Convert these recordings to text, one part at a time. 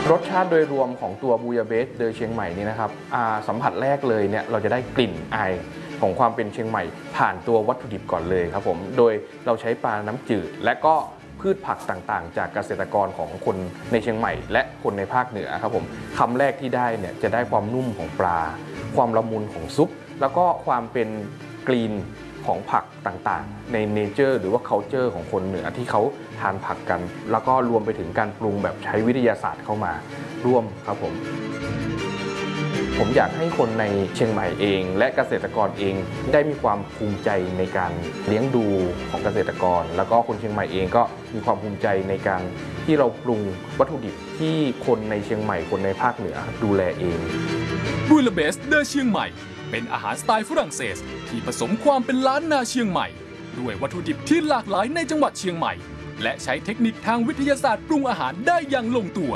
รสชาติโดยรวมของตัวบูยาเบสเดอเชียงใหม่นี่นะครับสัมผัสแรกเลยเนี่ยเราจะได้กลิ่นอายของความเป็นเชียงใหม่ผ่านตัววัตถุดิบก่อนเลยครับผมโดยเราใช้ปลาน้ำจืดและก็พืชผักต่างๆจากเกษตรกรของคนในเชียงใหม่และคนในภาคเหนือครับผมคำแรกที่ได้เนี่ยจะได้ความนุ่มของปลาความละมุนของซุปแล้วก็ความเป็นกรีนของผักต่างๆในเนเจอร์หรือว่า culture ของคนเหนือที่เขาทานผักกันแล้วก็รวมไปถึงการปรุงแบบใช้วิทยาศาสตร์เข้ามาร่วมครับผมอยากให้คนในเชียงใหม่เองและเกษตรกรเองได้มีความภูมิใจในการเลี้ยงดูของเกษตรกรแล้วก็คนเชียงใหม่เองก็มีความภูมิใจในการที่เราปรุงวัตถุดิบที่คนในเชียงใหม่คนในภาคเหนือดูแลเองบูยาเบสเดอเชียงใหม่เป็นอาหารสไตล์ฝรั่งเศสที่ผสมความเป็นล้านนาเชียงใหม่ด้วยวัตถุดิบที่หลากหลายในจังหวัดเชียงใหม่และใช้เทคนิคทางวิทยาศาสตร์ปรุงอาหารได้อย่างลงตัว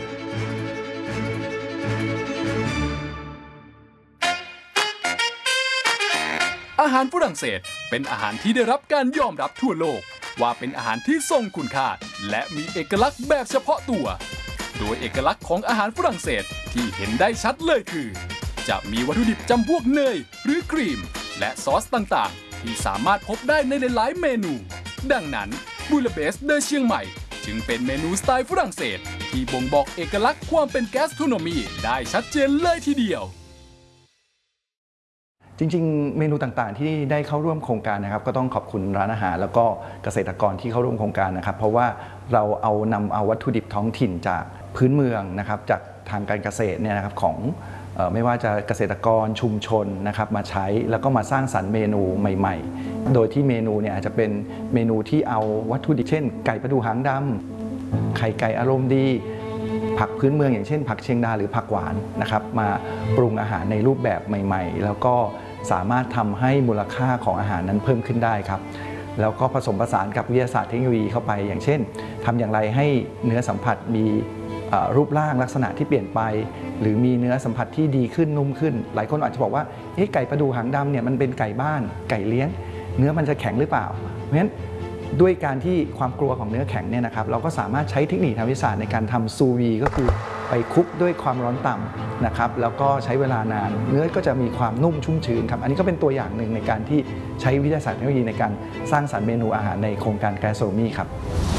อาหารฝรั่งเศสเป็นอาหารที่ได้รับการยอมรับทั่วโลกว่าเป็นอาหารที่ทรงคุณค่าและมีเอกลักษณ์แบบเฉพาะตัวโดยเอกลักษณ์ของอาหารฝรั่งเศสที่เห็นได้ชัดเลยคือจะมีวัตถุดิบจำพวกเนยหรือครีมและซอสต่างๆที่สามารถพบได้ในหลายๆเมนูดังนั้นบูยาเบสเดอเชียงใหม่จึงเป็นเมนูสไตล์ฝรั่งเศสที่บ่งบอกเอกลักษณ์ความเป็นแกสโทรโนมีได้ชัดเจนเลยทีเดียวจริงๆเมนูต่างๆที่ได้เข้าร่วมโครงการนะครับก็ต้องขอบคุณร้านอาหารแล้วก็เกษตรกรที่เข้าร่วมโครงการนะครับเพราะว่าเรานำเอาวัตถุดิบท้องถิ่นจากพื้นเมืองนะครับจากทางการเกษตรเนี่ยนะครับของไม่ว่าจะเกษตรกรชุมชนนะครับมาใช้แล้วก็มาสร้างสรรค์เมนูใหม่ๆโดยที่เมนูเนี่ยอาจจะเป็นเมนูที่เอาวัตถุดิบเช่นไก่ประดูหางดำไข่ไก่อารมณ์ดีผักพื้นเมืองอย่างเช่นผักเชียงดาหรือผักหวานนะครับมาปรุงอาหารในรูปแบบใหม่ๆแล้วก็สามารถทำให้มูลค่าของอาหารนั้นเพิ่มขึ้นได้ครับแล้วก็ผสมผสานกับวิทยาศาสตร์เทคโนโลยีเข้าไปอย่างเช่นทำอย่างไรให้เนื้อสัมผัสมีรูปร่างลักษณะที่เปลี่ยนไปหรือมีเนื้อสัมผัสที่ดีขึ้นนุ่มขึ้นหลายคนอาจจะบอกว่าไก่ประดูหางดำเนี่ยมันเป็นไก่บ้านไก่เลี้ยงเนื้อมันจะแข็งหรือเปล่าเพราะฉะนั้นด้วยการที่ความกลัวของเนื้อแข็งเนี่ยนะครับเราก็สามารถใช้เทคนิคทางวิทยาศาสตร์ในการทำซูวีก็คือไปคลุกด้วยความร้อนต่ำนะครับแล้วก็ใช้เวลานานเนื้อก็จะมีความนุ่มชุ่มชื้นครับอันนี้ก็เป็นตัวอย่างหนึ่งในการที่ใช้วิทยาศาสตร์เทคโนโลยีในการสร้างสรรค์เมนูอาหารในโครงการแกสโทรโนมีครับ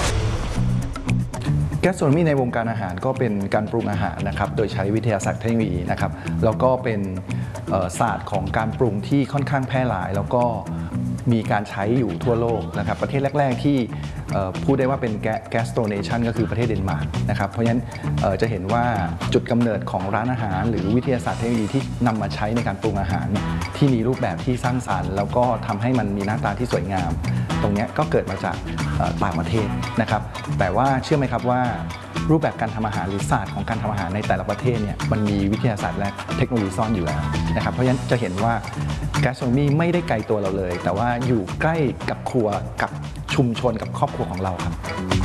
แกสโทรโนมีในวงการอาหารก็เป็นการปรุงอาหารนะครับโดยใช้วิทยาศาสตร์เทคโนโลยีนะครับแล้วก็เป็นศาสตร์ของการปรุงที่ค่อนข้างแพร่หลายแล้วก็มีการใช้อยู่ทั่วโลกนะครับประเทศแรกๆที่พูดได้ว่าเป็นแกสโตรเนชันก็คือประเทศเดนมาร์กนะครับเพราะฉะนั้นจะเห็นว่าจุดกำเนิดของร้านอาหารหรือวิทยาศาสตร์เทคโนโลยีที่นำมาใช้ในการปรุงอาหารที่มีรูปแบบที่สร้างสรรค์แล้วก็ทำให้มันมีหน้าตาที่สวยงามตรงนี้ก็เกิดมาจากต่างประเทศนะครับแต่ว่าเชื่อไหมครับว่ารูปแบบการทำอาหารหรือศาสตร์ของการทำอาหารในแต่ละประเทศเนี่ยมันมีวิทยาศาสตร์และเทคโนโลยีซ่อนอยู่แล้วนะครับเพราะฉะนั้นจะเห็นว่าแกสโทรโนมีไม่ได้ไกลตัวเราเลยแต่ว่าอยู่ใกล้กับครัวกับชุมชนกับครอบครัวของเราครับ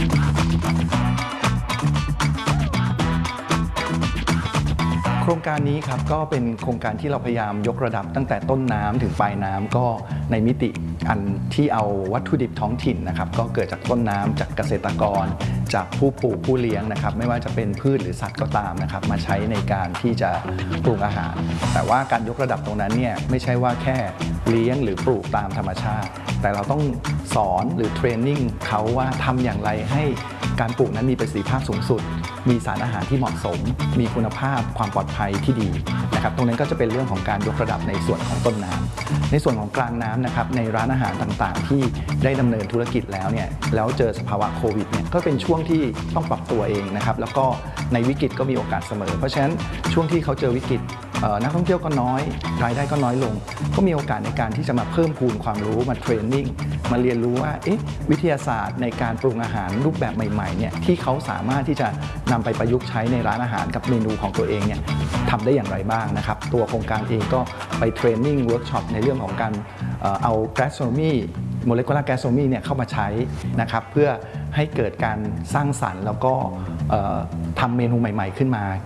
โครงการนี้ครับก็เป็นโครงการที่เราพยายามยกระดับตั้งแต่ต้นน้ำถึงปลายน้ำก็ในมิติอันที่เอาวัตถุดิบท้องถิ่นนะครับก็เกิดจากต้นน้ำจากเกษตรกรจากผู้ปลูกผู้เลี้ยงนะครับไม่ว่าจะเป็นพืชหรือสัตว์ก็ตามนะครับมาใช้ในการที่จะปรุงอาหารแต่ว่าการยกระดับตรงนั้นเนี่ยไม่ใช่ว่าแค่เลี้ยงหรือปลูกตามธรรมชาติแต่เราต้องสอนหรือเทรนนิ่งเขาว่าทำอย่างไรให้การปลูกนั้นมีประสิทธิภาพสูงสุดมีสารอาหารที่เหมาะสมมีคุณภาพความปลอดภัยที่ดีนะครับตรงนั้นก็จะเป็นเรื่องของการยกระดับในส่วนของต้นน้ำในส่วนของกลางน้ำนะครับในร้านอาหารต่างๆที่ได้ดำเนินธุรกิจแล้วเนี่ยแล้วเจอสภาวะโควิดเนี่ยก็เป็นช่วงที่ต้องปรับตัวเองนะครับแล้วก็ในวิกฤตก็มีโอกาสเสมอเพราะฉะนั้นช่วงที่เขาเจอวิกฤตนักท่องเที่ยวก็น้อยรายได้ก็น้อยลงก็มีโอกาสในการที่จะมาเพิ่มพูนความรู้มาเทรนนิ่งมาเรียนรู้ว่าวิทยาศาสตร์ในการปรุงอาหารรูปแบบใหม่ๆเนี่ยที่เขาสามารถที่จะนำไปประยุกต์ใช้ในร้านอาหารกับเมนูของตัวเองเนี่ยทำได้อย่างไรบ้างนะครับตัวโครงการเองก็ไปเทรนนิ่งเวิร์กช็อปในเรื่องของการเอาแกสโทรโนมีโมเลกุลาร์แกสโทรโนมีเนี่ยเข้ามาใช้นะครับเพื่อให้เกิดการสร้างสรรค์แล้วก็ทำเมนูใหม่ๆขึ้นมา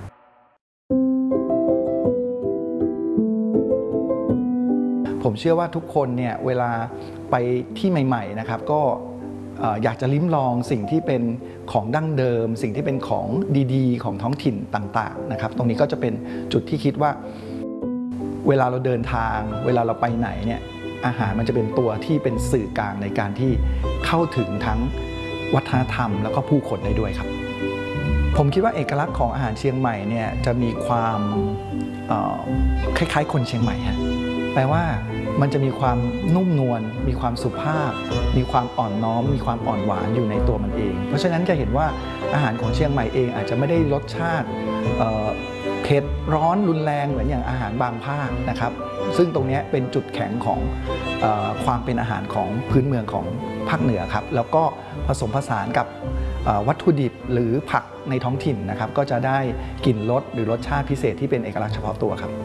ผมเชื่อว่าทุกคนเนี่ยเวลาไปที่ใหม่ๆนะครับก็อยากจะลิ้มลองสิ่งที่เป็นของดั้งเดิม สิ่งที่เป็นของดีๆของท้องถิ่นต่างๆนะครับตรงนี้ก็จะเป็นจุดที่คิดว่าเวลาเราเดินทางเวลาเราไปไหนเนี่ยอาหารมันจะเป็นตัวที่เป็นสื่อกลางในการที่เข้าถึงทั้งวัฒนธรรมแล้วก็ผู้คนได้ด้วยครับผมคิดว่าเอกลักษณ์ของอาหารเชียงใหม่เนี่ยจะมีความคล้ายๆคนเชียงใหม่ฮะแปลว่ามันจะมีความนุ่มนวลมีความสุภาพมีความอ่อนน้อมมีความอ่อนหวานอยู่ในตัวมันเองเพราะฉะนั้นจะเห็นว่าอาหารของเชียงใหม่เองอาจจะไม่ได้รสชาติเผ็ดร้อนรุนแรงเหมือนอย่างอาหารบางภาคนะครับซึ่งตรงนี้เป็นจุดแข็งของความเป็นอาหารของพื้นเมืองของภาคเหนือครับแล้วก็ผสมผสานกับวัตถุดิบหรือผักในท้องถิ่นนะครับก็จะได้กลิ่นรสหรือรสชาติพิเศษที่เป็นเอกลักษณ์เฉพาะตัวครับ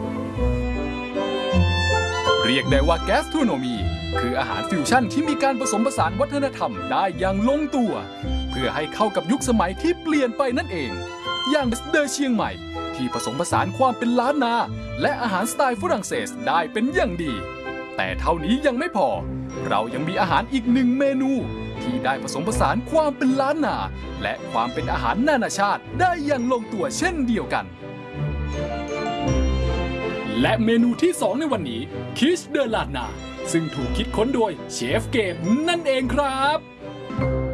เรียกได้ว่าแกสโทรโนมีคืออาหารฟิวชั่นที่มีการผสมผสานวัฒนธรรมได้อย่างลงตัวเพื่อให้เข้ากับยุคสมัยที่เปลี่ยนไปนั่นเองอย่างเดอเชียงใหม่ที่ผสมผสานความเป็นล้านนาและอาหารสไตล์ฝรั่งเศสได้เป็นอย่างดีแต่เท่านี้ยังไม่พอเรายังมีอาหารอีกหนึ่งเมนูที่ได้ผสมผสานความเป็นล้านนาและความเป็นอาหารนานาชาติได้อย่างลงตัวเช่นเดียวกันและเมนูที่2ในวันนี้คิชเดอลาดนาซึ่งถูกคิดค้นโดยเชฟเกตนั่นเองครับ